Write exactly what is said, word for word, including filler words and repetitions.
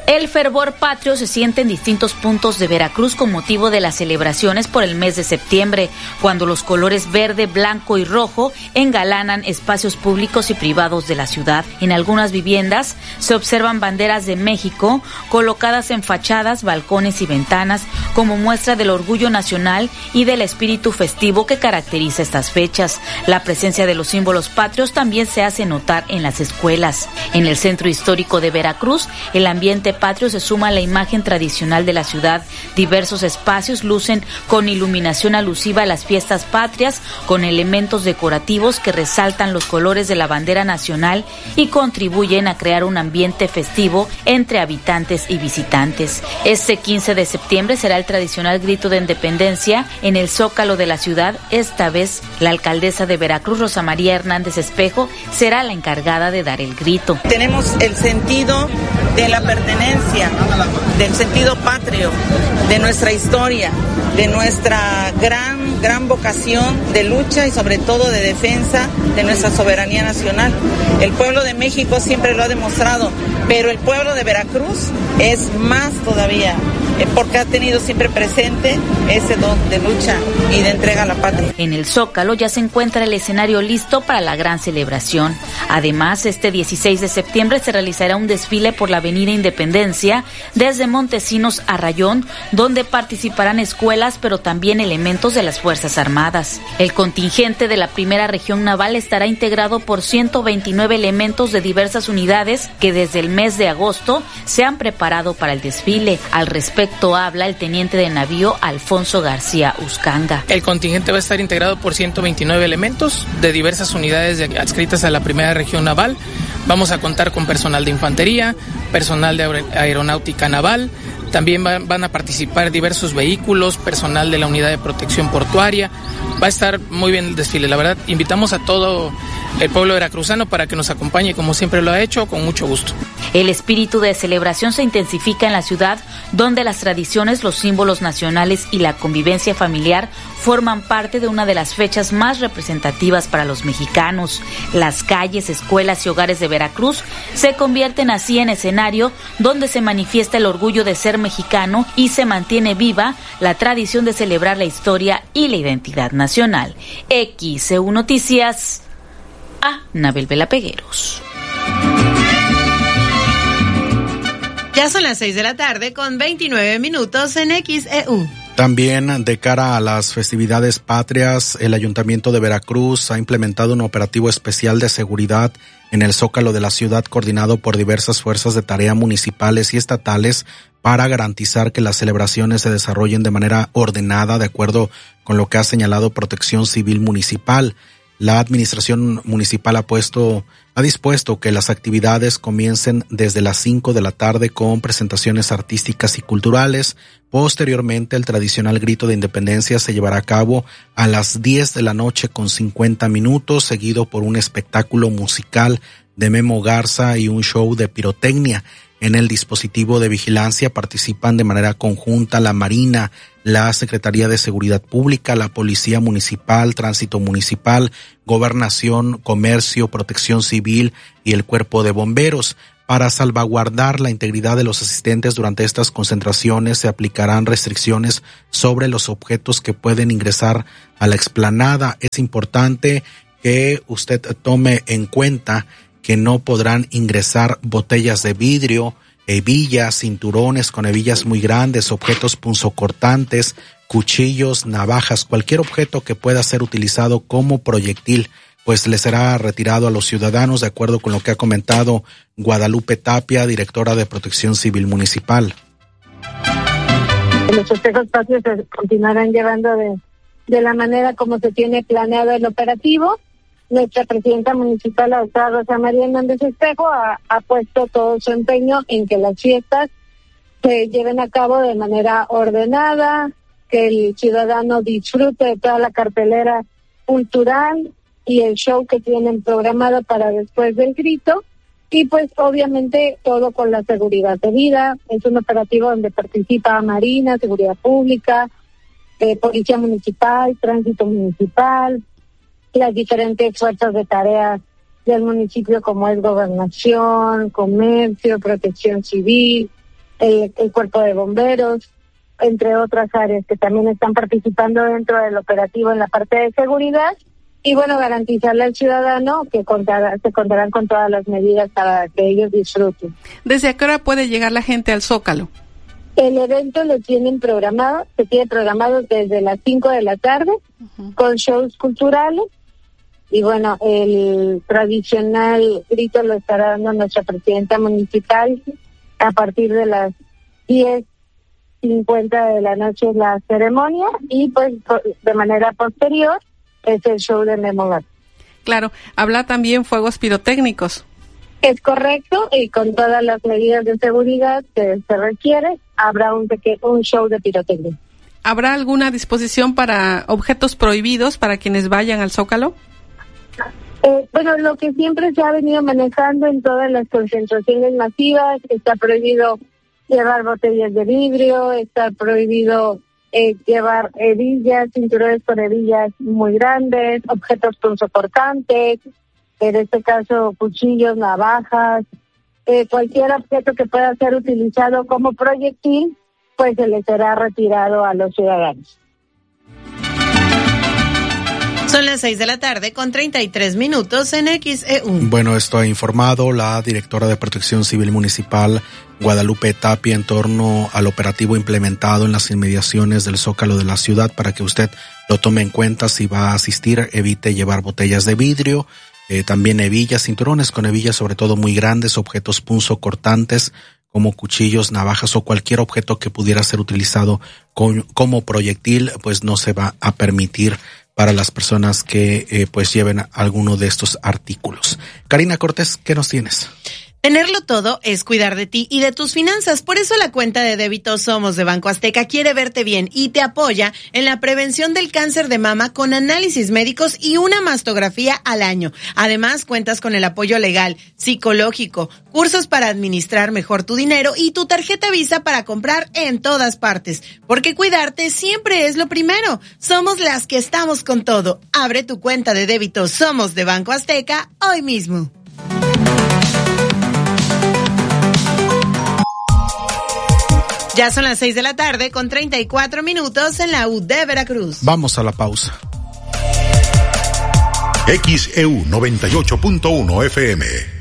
El fervor patrio se siente en distintos puntos de Veracruz con motivo de las celebraciones por el mes de septiembre, cuando los colores verde, blanco y rojo engalanan espacios públicos y privados de la ciudad. En algunas viviendas se observan banderas de México colocadas en fachadas, balcones y ventanas como muestra del orgullo nacional y del espíritu festivo que caracteriza estas fechas. La presencia de los símbolos patrios también se hace notar en las escuelas. En el centro histórico de Veracruz, el ambiente patrio se suma a la imagen tradicional de la ciudad. Diversos espacios lucen con iluminación alusiva a las fiestas patrias, con elementos decorativos que resaltan los colores de la bandera nacional y contribuyen a crear un ambiente festivo entre habitantes y visitantes. Este quince de septiembre será el tradicional grito de independencia en el Zócalo de la ciudad. Esta vez, la alcaldesa de Veracruz, Rosa María Hernández Espejo, será la encargada de dar el grito. Tenemos el sentido de la pertenencia, del sentido patrio, de nuestra historia, de nuestra gran, gran vocación de lucha y sobre todo de defensa de nuestra soberanía nacional. El pueblo de México siempre lo ha demostrado, pero el pueblo de Veracruz es más todavía, porque ha tenido siempre presente ese don de lucha y de entrega a la patria. En el Zócalo ya se encuentra el escenario listo para la gran celebración. Además, este dieciséis de septiembre se realizará un desfile por la Avenida Independencia desde Montesinos a Rayón, donde participarán escuelas, pero también elementos de las Fuerzas Armadas. El contingente de la Primera Región Naval estará integrado por ciento veintinueve elementos de diversas unidades que desde el mes de agosto se han preparado para el desfile. Al respecto habla el teniente de navío Alfonso García Uscanga. El contingente va a estar integrado por ciento veintinueve elementos de diversas unidades de, adscritas a la Primera Región Naval. Vamos a contar con personal de infantería, personal de aeronáutica naval. También van, van a participar diversos vehículos, personal de la Unidad de Protección Portuaria. Va a estar muy bien el desfile. La verdad, invitamos a todo el pueblo veracruzano para que nos acompañe, como siempre lo ha hecho, con mucho gusto. El espíritu de celebración se intensifica en la ciudad, donde las tradiciones, los símbolos nacionales y la convivencia familiar forman parte de una de las fechas más representativas para los mexicanos. Las calles, escuelas y hogares de Veracruz se convierten así en escenario donde se manifiesta el orgullo de ser mexicano y se mantiene viva la tradición de celebrar la historia y la identidad nacional. X C U Noticias, a Nabel Vela Pegueros. Ya son las seis de la tarde con veintinueve minutos en X E U. También, de cara a las festividades patrias, el Ayuntamiento de Veracruz ha implementado un operativo especial de seguridad en el Zócalo de la ciudad, coordinado por diversas fuerzas de tarea municipales y estatales para garantizar que las celebraciones se desarrollen de manera ordenada, de acuerdo con lo que ha señalado Protección Civil Municipal. La administración municipal ha puesto, ha dispuesto que las actividades comiencen desde las cinco de la tarde con presentaciones artísticas y culturales. Posteriormente, el tradicional grito de independencia se llevará a cabo a las diez de la noche con cincuenta minutos, seguido por un espectáculo musical de Memo Garza y un show de pirotecnia. En el dispositivo de vigilancia participan de manera conjunta la Marina, la Secretaría de Seguridad Pública, la Policía Municipal, Tránsito Municipal, Gobernación, Comercio, Protección Civil y el Cuerpo de Bomberos. Para salvaguardar la integridad de los asistentes durante estas concentraciones, se aplicarán restricciones sobre los objetos que pueden ingresar a la explanada. Es importante que usted tome en cuenta que no podrán ingresar botellas de vidrio, hebillas, cinturones con hebillas muy grandes, objetos punzocortantes, cuchillos, navajas, cualquier objeto que pueda ser utilizado como proyectil, pues le será retirado a los ciudadanos, de acuerdo con lo que ha comentado Guadalupe Tapia, directora de Protección Civil Municipal. Los festejos patrios se continuarán llevando de, de la manera como se tiene planeado el operativo. Nuestra presidenta municipal, la doctora Rosa María Hernández Espejo, ha, ha puesto todo su empeño en que las fiestas se lleven a cabo de manera ordenada, que el ciudadano disfrute de toda la cartelera cultural y el show que tienen programado para después del grito, y pues obviamente todo con la seguridad debida. Es un operativo donde participa Marina, Seguridad Pública, eh, Policía Municipal, Tránsito Municipal, las diferentes fuerzas de tarea del municipio, como es Gobernación, Comercio, Protección Civil, el, el cuerpo de bomberos, entre otras áreas que también están participando dentro del operativo en la parte de seguridad. Y bueno, garantizarle al ciudadano que contará, se contarán con todas las medidas para que ellos disfruten. ¿Desde a qué hora puede llegar la gente al Zócalo? El evento lo tienen programado, se tiene programado desde las cinco de la tarde, uh-huh. con shows culturales. Y bueno, el tradicional grito lo estará dando nuestra presidenta municipal a partir de las diez cincuenta de la noche es la ceremonia y pues de manera posterior es el show de Memo Gato. Claro, habla también fuegos pirotécnicos. Es correcto, y con todas las medidas de seguridad que se requiere, habrá un, un show de pirotecnia. ¿Habrá alguna disposición para objetos prohibidos para quienes vayan al Zócalo? Eh, bueno, lo que siempre se ha venido manejando en todas las concentraciones masivas, está prohibido llevar botellas de vidrio, está prohibido eh, llevar hebillas, cinturones con hebillas muy grandes, objetos punzocortantes, en este caso cuchillos, navajas, eh, cualquier objeto que pueda ser utilizado como proyectil, pues se le será retirado a los ciudadanos. Son las seis de la tarde con treinta y tres minutos en X E U. Bueno, esto ha informado la directora de Protección Civil Municipal, Guadalupe Tapia, en torno al operativo implementado en las inmediaciones del Zócalo de la ciudad, para que usted lo tome en cuenta si va a asistir, evite llevar botellas de vidrio, eh, también hebillas, cinturones con hebillas sobre todo muy grandes, objetos punzocortantes como cuchillos, navajas o cualquier objeto que pudiera ser utilizado con, como proyectil, pues no se va a permitir para las personas que eh, pues lleven alguno de estos artículos. Karina Cortés, ¿qué nos tienes? Tenerlo todo es cuidar de ti y de tus finanzas. Por eso la cuenta de débito Somos de Banco Azteca quiere verte bien y te apoya en la prevención del cáncer de mama con análisis médicos y una mastografía al año. Además, cuentas con el apoyo legal, psicológico, cursos para administrar mejor tu dinero y tu tarjeta Visa para comprar en todas partes. Porque cuidarte siempre es lo primero. Somos las que estamos con todo. Abre tu cuenta de débito Somos de Banco Azteca hoy mismo. Ya son las seis de la tarde con treinta y cuatro minutos en la U de Veracruz. Vamos a la pausa. X E U noventa y ocho punto uno F M.